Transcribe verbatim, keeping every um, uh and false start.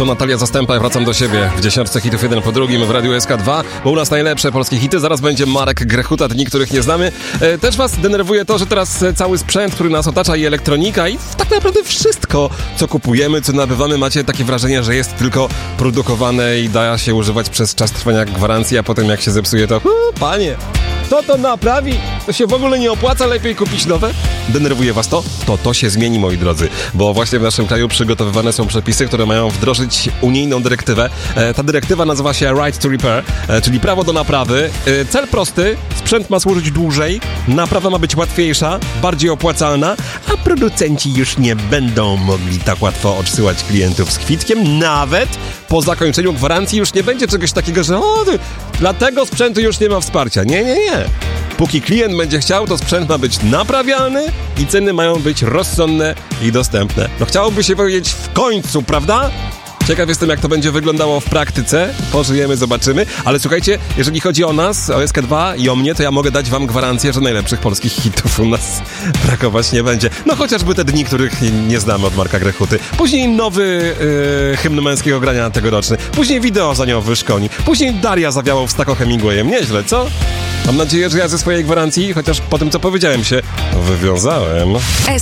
Tu Natalia Zastępa, ja wracam do siebie w dziesiątce hitów jeden po drugim w Radiu S K dwa, bo u nas najlepsze polskie hity. Zaraz będzie Marek Grechuta, dni, których nie znamy. E, też was denerwuje to, że teraz cały sprzęt, który nas otacza, i elektronika, i tak naprawdę wszystko, co kupujemy, co nabywamy, macie takie wrażenie, że jest tylko produkowane i da się używać przez czas trwania gwarancji, a potem jak się zepsuje, to uu, panie, kto to naprawi? To się w ogóle nie opłaca, lepiej kupić nowe? Denerwuje was to? To to się zmieni, moi drodzy, bo właśnie w naszym kraju przygotowywane są przepisy, które mają wdrożyć unijną dyrektywę. E, ta dyrektywa nazywa się Right to Repair, e, czyli prawo do naprawy. E, cel prosty, sprzęt ma służyć dłużej, naprawa ma być łatwiejsza, bardziej opłacalna, a producenci już nie będą mogli tak łatwo odsyłać klientów z kwitkiem, nawet po zakończeniu gwarancji już nie będzie czegoś takiego, że o, dla tego sprzętu już nie ma wsparcia. Nie, nie, nie. Póki klient będzie chciał, to sprzęt ma być naprawialny i ceny mają być rozsądne i dostępne. No chciałoby się powiedzieć w końcu, prawda? Ciekaw jestem, jak to będzie wyglądało w praktyce. Pożyjemy, zobaczymy. Ale słuchajcie, jeżeli chodzi o nas, o S K dwa i o mnie, to ja mogę dać wam gwarancję, że najlepszych polskich hitów u nas brakować nie będzie. No chociażby te dni, których nie znamy od Marka Grechuty. Później nowy yy, hymn męskiego grania tegoroczny. Później wideo z Anioł Wyszkoni. Później Daria zawiało w Stako Hemingwayem. Nieźle, co? Mam nadzieję, że ja ze swojej gwarancji, chociaż po tym, co powiedziałem, się wywiązałem.